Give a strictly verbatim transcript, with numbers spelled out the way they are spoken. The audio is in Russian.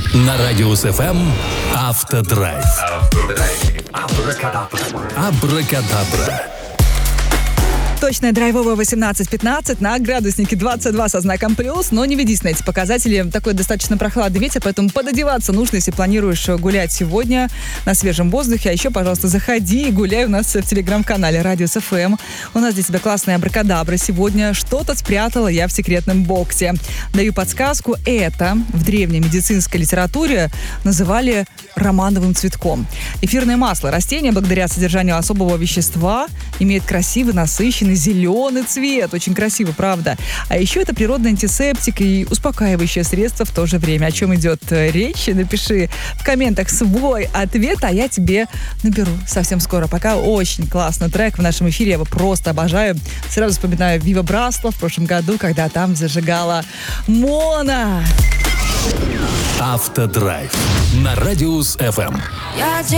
На Радиус эф эм Автодрайв. Абракадабра. Точная драйвовая восемнадцать пятнадцать на градуснике двадцать два со знаком плюс, но не ведись на эти показатели. Такой достаточно прохладный ветер, поэтому пододеваться нужно, если планируешь гулять сегодня на свежем воздухе. А еще, пожалуйста, заходи и гуляй у нас в телеграм-канале Радиус эф эм. У нас для тебя классная абракадабра сегодня. Что-то спрятала я в секретном боксе. Даю подсказку. Это в древней медицинской литературе называли романовым цветком. Эфирное масло растения, благодаря содержанию особого вещества, имеет красивый, насыщенный зеленый цвет. Очень красиво, правда. А еще это природный антисептик и успокаивающее средство в то же время. О чем идет речь? Напиши в комментах свой ответ, а я тебе наберу совсем скоро. Пока очень классный трек в нашем эфире. Я его просто обожаю. Сразу вспоминаю Вива Брасло в прошлом году, когда там зажигала Мона. Автодрайв на Радиус эф эм.